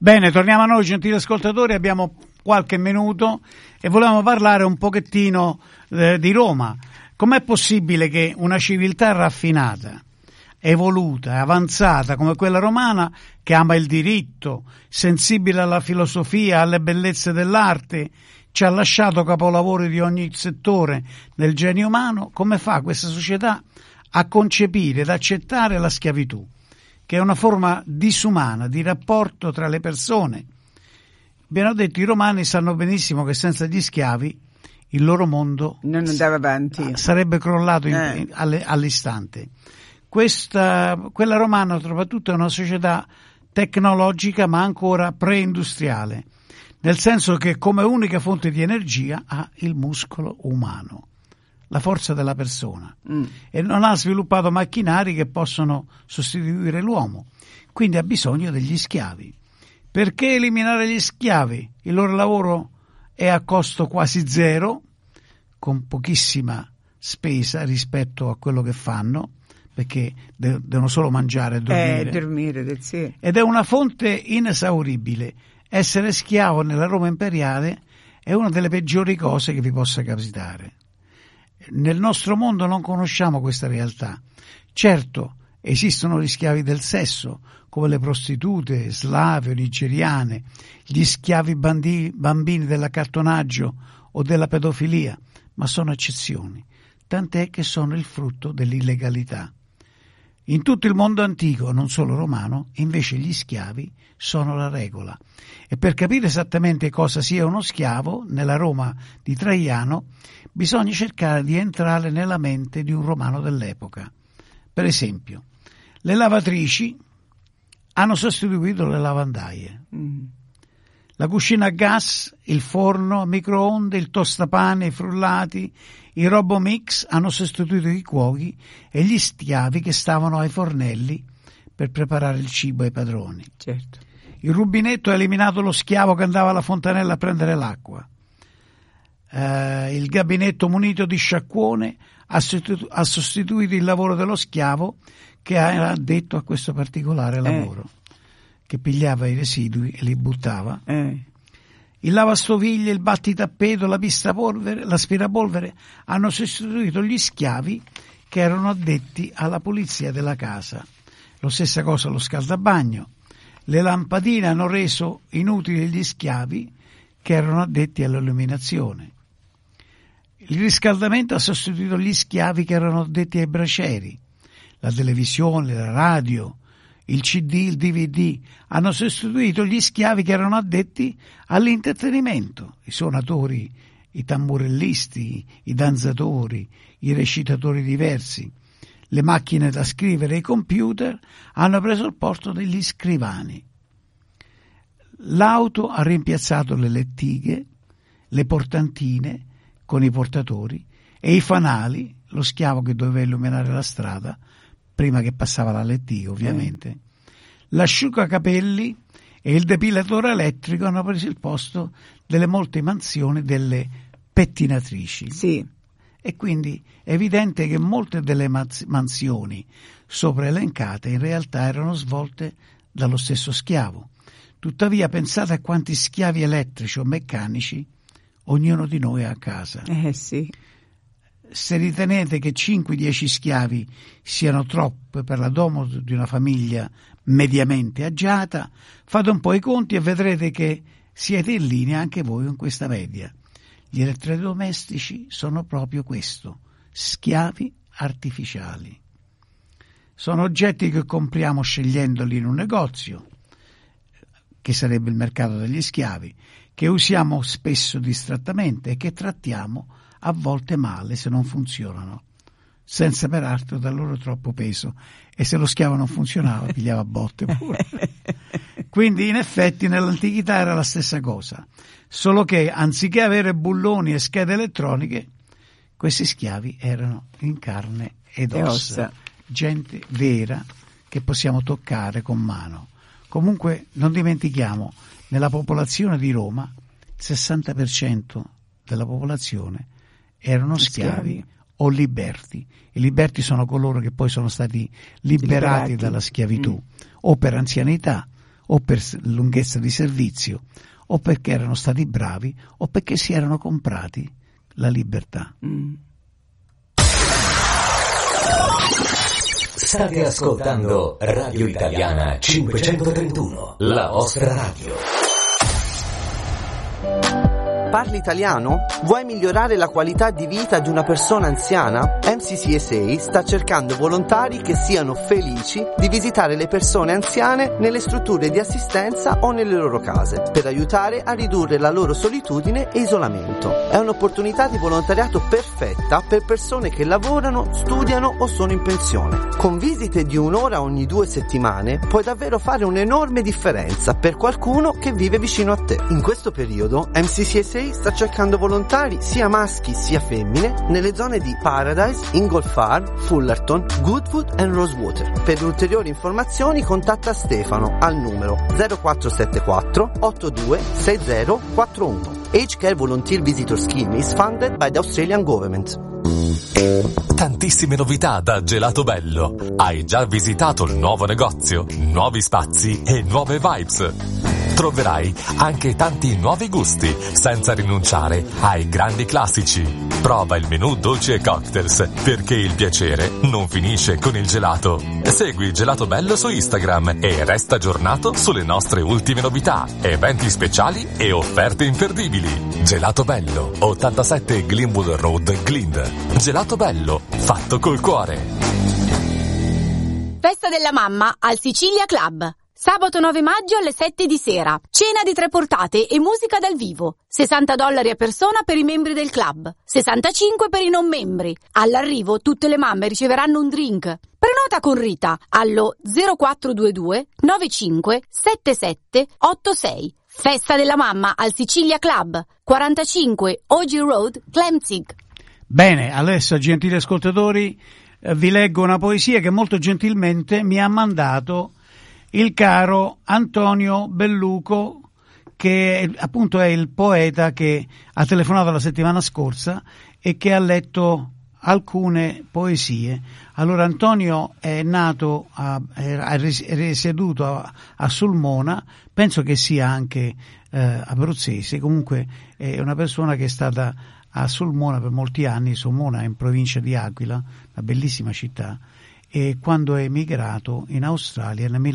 Bene, torniamo a noi, gentili ascoltatori, abbiamo qualche minuto e volevamo parlare un pochettino di Roma. Com'è possibile che una civiltà raffinata, evoluta, avanzata come quella romana, che ama il diritto, sensibile alla filosofia, alle bellezze dell'arte, ci ha lasciato capolavori di ogni settore del genio umano, come fa questa società a concepire ed accettare la schiavitù, che è una forma disumana di rapporto tra le persone? Abbiamo detto, i romani sanno benissimo che senza gli schiavi il loro mondo non andava avanti, sarebbe crollato all'istante. Quella romana soprattutto è una società tecnologica ma ancora preindustriale, nel senso che come unica fonte di energia ha il muscolo umano, la forza della persona, e non ha sviluppato macchinari che possono sostituire l'uomo, quindi ha bisogno degli schiavi. Perché eliminare gli schiavi? Il loro lavoro è a costo quasi zero, con pochissima spesa rispetto a quello che fanno, perché devono solo mangiare e dormire. Sì. Ed è una fonte inesauribile. Essere schiavo nella Roma imperiale è una delle peggiori cose che vi possa capitare. Nel nostro mondo non conosciamo questa realtà. Certo, esistono gli schiavi del sesso, come le prostitute slave o nigeriane, gli schiavi bambini dell'accattonaggio o della pedofilia, ma sono eccezioni, tant'è che sono il frutto dell'illegalità. In tutto il mondo antico, non solo romano, invece gli schiavi sono la regola. E per capire esattamente cosa sia uno schiavo, nella Roma di Traiano, bisogna cercare di entrare nella mente di un romano dell'epoca. Per esempio, le lavatrici hanno sostituito le lavandaie. La cucina a gas, il forno a microonde, il tostapane, i frullati, i robomix hanno sostituito i cuochi e gli schiavi che stavano ai fornelli per preparare il cibo ai padroni. Certo. Il rubinetto ha eliminato lo schiavo che andava alla fontanella a prendere l'acqua. Il gabinetto munito di sciacquone ha sostituito il lavoro dello schiavo che era addetto a questo particolare lavoro, che pigliava i residui e li buttava. Il lavastoviglie, il battitappeto, l'aspirapolvere hanno sostituito gli schiavi che erano addetti alla pulizia della casa. Lo stessa cosa lo scaldabagno. Le lampadine hanno reso inutili gli schiavi che erano addetti all'illuminazione. Il riscaldamento ha sostituito gli schiavi che erano addetti ai bracieri. La televisione, la radio, il CD, il DVD hanno sostituito gli schiavi che erano addetti all'intrattenimento, i suonatori, i tamburellisti, i danzatori, i recitatori diversi. Le macchine da scrivere e i computer hanno preso il posto degli scrivani. L'auto ha rimpiazzato le lettighe, le portantine con i portatori e i fanali, lo schiavo che doveva illuminare la strada prima che passava la lettiga, ovviamente. L'asciugacapelli e il depilatore elettrico hanno preso il posto delle molte mansioni delle pettinatrici. Sì. E quindi è evidente che molte delle mansioni sopra elencate in realtà erano svolte dallo stesso schiavo. Tuttavia pensate a quanti schiavi elettrici o meccanici ognuno di noi ha a casa. Sì. Se ritenete che 5-10 schiavi siano troppi per la domo di una famiglia mediamente agiata, fate un po' i conti e vedrete che siete in linea anche voi con questa media. Gli elettrodomestici sono proprio questo, schiavi artificiali. Sono oggetti che compriamo scegliendoli in un negozio, che sarebbe il mercato degli schiavi, che usiamo spesso distrattamente e che trattiamo a volte male se non funzionano, senza peraltro dar loro troppo peso, e se lo schiavo non funzionava pigliava botte pure. Quindi in effetti nell'antichità era la stessa cosa, solo che anziché avere bulloni e schede elettroniche, questi schiavi erano in carne ed ossa, gente vera che possiamo toccare con mano. Comunque non dimentichiamo, nella popolazione di Roma il 60% della popolazione erano schiavi o liberti. I liberti sono coloro che poi sono stati liberati dalla schiavitù, o per anzianità o per lunghezza di servizio, o perché erano stati bravi, o perché si erano comprati la libertà. State ascoltando Radio Italiana 531, la vostra radio. Parli italiano? Vuoi migliorare la qualità di vita di una persona anziana? MCCSA sta cercando volontari che siano felici di visitare le persone anziane nelle strutture di assistenza o nelle loro case, per aiutare a ridurre la loro solitudine e isolamento. È un'opportunità di volontariato perfetta per persone che lavorano, studiano o sono in pensione. Con visite di 1 ora ogni 2 settimane puoi davvero fare un'enorme differenza per qualcuno che vive vicino a te. In questo periodo MCCSA sta cercando volontari sia maschi sia femmine nelle zone di Paradise, Ingolfar, Fullerton, Goodwood e Rosewater. Per ulteriori informazioni contatta Stefano al numero 0474 82 6041. Age Care Volunteer Visitor Scheme is funded by the Australian Government. Tantissime novità da Gelato Bello. Hai già visitato il nuovo negozio, nuovi spazi e nuove vibes. Troverai anche tanti nuovi gusti, senza rinunciare ai grandi classici. Prova il menù dolci e cocktails, perché il piacere non finisce con il gelato. Segui Gelato Bello su Instagram e resta aggiornato sulle nostre ultime novità, eventi speciali e offerte imperdibili. Gelato Bello, 87 Glenwood Road, Glynde. Gelato Bello, fatto col cuore. Festa della mamma al Sicilia Club. Sabato 9 maggio alle 7 di sera. Cena di 3 portate e musica dal vivo. $60 a persona per i membri del club. 65 per i non membri. All'arrivo tutte le mamme riceveranno un drink. Prenota con Rita allo 0422 95 77 86. Festa della mamma al Sicilia Club. 45 OG Road, Clemzig. Bene, adesso, gentili ascoltatori, vi leggo una poesia che molto gentilmente mi ha mandato il caro Antonio Belluco, che appunto è il poeta che ha telefonato la settimana scorsa e che ha letto alcune poesie. Allora, Antonio è nato, ha risieduto a Sulmona, penso che sia anche abruzzese, comunque è una persona che è stata a Sulmona per molti anni. Sulmona è in provincia di Aquila, una bellissima città, e quando è emigrato in Australia nel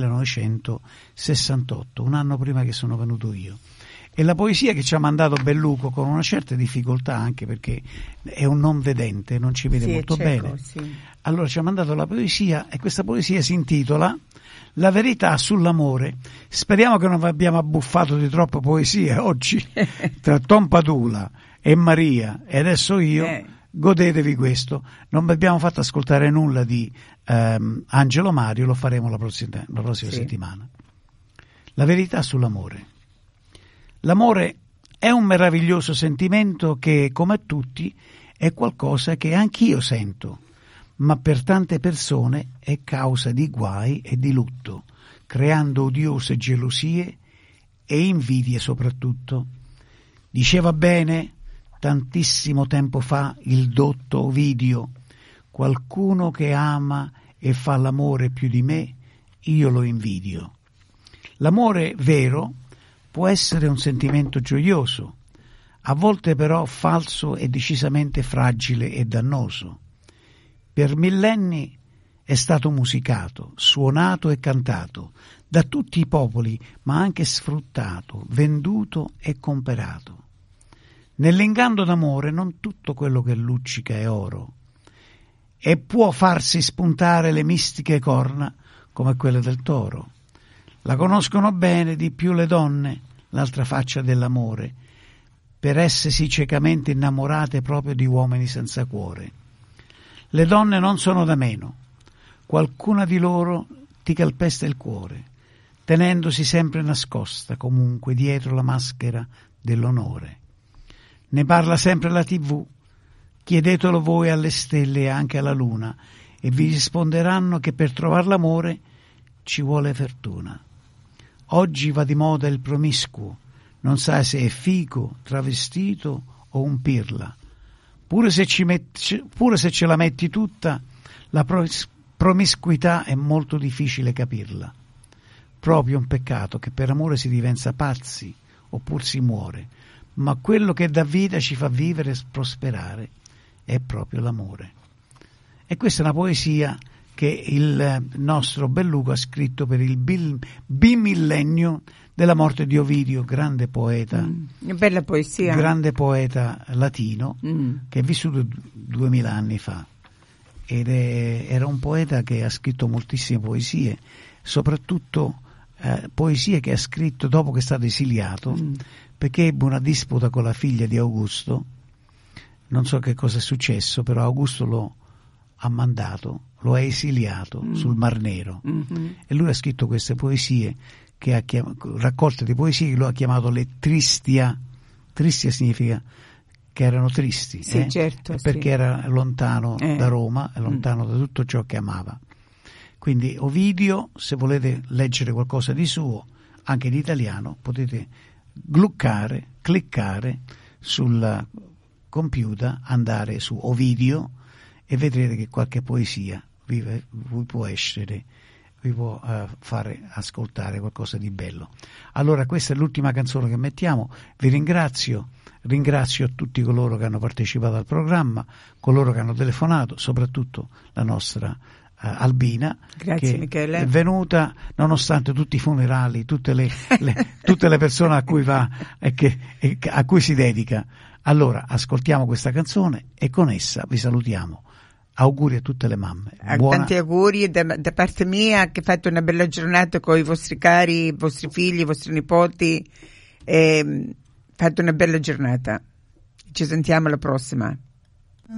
1968, un anno prima che sono venuto io. E la poesia che ci ha mandato Belluco, con una certa difficoltà anche perché è un non vedente, non ci vede molto bene, allora ci ha mandato la poesia, e questa poesia si intitola La verità sull'amore. Speriamo che non vi abbiamo abbuffato di troppe poesie oggi tra Tom Padula e Maria e adesso io. Godetevi questo. Non vi abbiamo fatto ascoltare nulla di Angelo Mario, lo faremo la prossima settimana. La verità sull'amore. L'amore è un meraviglioso sentimento che, come tutti, è qualcosa che anch'io sento, ma per tante persone è causa di guai e di lutto, creando odiose gelosie e invidie soprattutto. Diceva bene tantissimo tempo fa il dotto Ovidio: qualcuno che ama e fa l'amore più di me, io lo invidio. L'amore vero può essere un sentimento gioioso, a volte però falso e decisamente fragile e dannoso. Per millenni è stato musicato, suonato e cantato da tutti i popoli, ma anche sfruttato, venduto e comperato. Nell'inganno d'amore non tutto quello che luccica è oro, e può farsi spuntare le mistiche corna come quelle del toro. La conoscono bene di più le donne, l'altra faccia dell'amore, per essersi ciecamente innamorate proprio di uomini senza cuore. Le donne non sono da meno, qualcuna di loro ti calpesta il cuore, tenendosi sempre nascosta comunque dietro la maschera dell'onore. Ne parla sempre la TV, chiedetelo voi alle stelle e anche alla luna, e vi risponderanno che per trovare l'amore ci vuole fortuna. Oggi va di moda il promiscuo, non sai se è fico, travestito o un pirla. Pure se ce la metti tutta, la promiscuità è molto difficile capirla. proprio un peccato, che per amore si diventa pazzi oppure si muore, ma quello che dà vita ci fa vivere e prosperare è proprio l'amore. E questa è una poesia che il nostro Belluco ha scritto per il bimillennio della morte di Ovidio, grande poeta, bella poesia, grande poeta latino che è vissuto 2000 anni fa, ed era un poeta che ha scritto moltissime poesie, soprattutto poesie che ha scritto dopo che è stato esiliato, perché ebbe una disputa con la figlia di Augusto. Non so che cosa è successo, però Augusto lo ha mandato, lo ha esiliato sul Mar Nero, e lui ha scritto queste poesie che ha raccolte di poesie che lui ha chiamato le Tristia. Tristia significa che erano tristi, sì, certo, perché era lontano da Roma, lontano da tutto ciò che amava. Quindi Ovidio, se volete leggere qualcosa di suo, anche in italiano, potete cliccare sul computer, andare su Ovidio e vedrete che qualche poesia vi può essere, vi può fare ascoltare qualcosa di bello. Allora, questa è l'ultima canzone che mettiamo. Vi ringrazio tutti coloro che hanno partecipato al programma, coloro che hanno telefonato, soprattutto la nostra Albina, grazie, che Michele, è venuta nonostante tutti i funerali, tutte le persone a cui va e a cui si dedica. Allora ascoltiamo questa canzone e con essa vi salutiamo. Auguri a tutte le mamme. Tanti auguri da parte mia, che fate una bella giornata con i vostri cari, i vostri figli, i vostri nipoti, fate una bella giornata. Ci sentiamo alla prossima.